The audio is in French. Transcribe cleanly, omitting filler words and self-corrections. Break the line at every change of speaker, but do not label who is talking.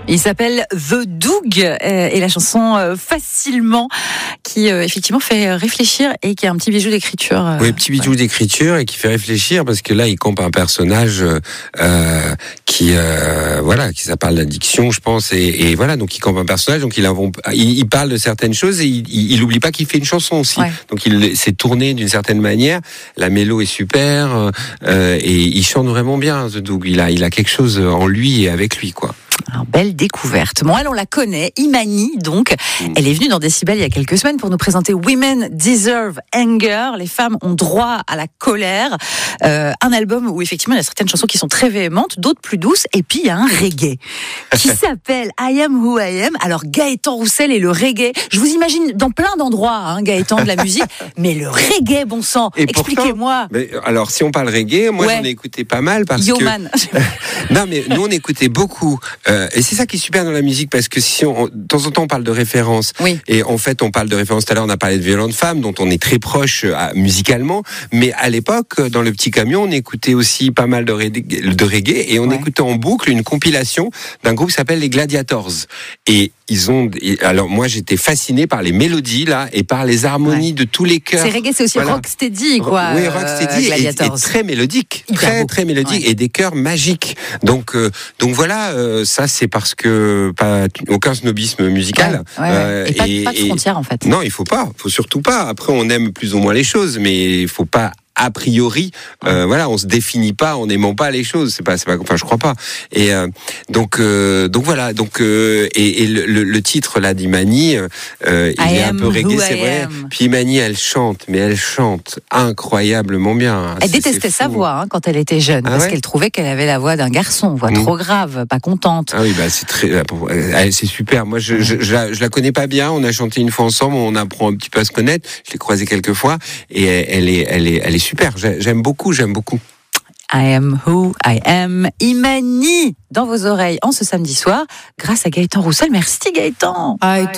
Il s'appelle The Doug et la chanson Facilement qui effectivement fait réfléchir et qui a un petit bijou d'écriture.
Oui, petit bijou d'écriture et qui fait réfléchir parce que là il campe un personnage qui ça parle d'addiction, je pense, et voilà, donc il campe un personnage, donc il parle de certaines choses et il oublie pas qu'il fait une chanson aussi. Ouais. Donc il s'est tourné d'une certaine manière. La mélo est super et il chante vraiment bien, The Doug. Il a quelque chose en lui et avec lui, quoi.
Alors, belle découverte. Bon, elle, on la connaît, Imani, donc. Elle est venue dans Décibel il y a quelques semaines pour nous présenter Women Deserve Anger. Les femmes ont droit à la colère. Un album où, effectivement, il y a certaines chansons qui sont très véhémentes, d'autres plus douces. Et puis, il y a un reggae qui s'appelle I Am Who I Am. Alors, Gaëtan Roussel et le reggae. Je vous imagine dans plein d'endroits, Gaëtan, de la musique. Mais le reggae, bon sang.
Et
expliquez-moi.
Pourtant, alors, si on parle reggae, moi, j'en ai écouté pas mal parce
Yoman.
Non, mais nous, on écoutait beaucoup. Et c'est ça qui est super dans la musique, parce que de temps en temps on parle de références,
oui.
Et en fait on parle de références. Tout à l'heure on a parlé de Violente Femme, dont on est très proche musicalement, mais à l'époque dans le petit camion on écoutait aussi pas mal de reggae et on écoutait en boucle une compilation d'un groupe qui s'appelle les Gladiators. Et alors moi j'étais fasciné par les mélodies là et par les harmonies de tous les chœurs.
C'est reggae, c'est aussi rocksteady, quoi.
Oui, rocksteady et très mélodique, très mélodique, et des chœurs magiques. Donc voilà, ça c'est parce que aucun snobisme musical.
Et pas de frontières en fait.
Non, il faut surtout pas. Après on aime plus ou moins les choses, mais il faut pas a priori, on se définit pas en n'aimant pas les choses. C'est pas, enfin, je crois pas. Et donc voilà. Donc et le titre là d'Imani, il est un peu reggae, c'est vrai. Puis Imani, elle chante incroyablement bien.
Elle détestait sa voix quand elle était jeune, parce qu'elle trouvait qu'elle avait la voix d'un garçon, voix trop grave, pas contente.
Ah oui, c'est super. Moi, je la connais pas bien. On a chanté une fois ensemble, on apprend un petit peu à se connaître. Je l'ai croisée quelques fois et elle est super, j'aime beaucoup.
I Am Who I Am, Imani, dans vos oreilles en ce samedi soir, grâce à Gaëtan Roussel. Merci Gaëtan.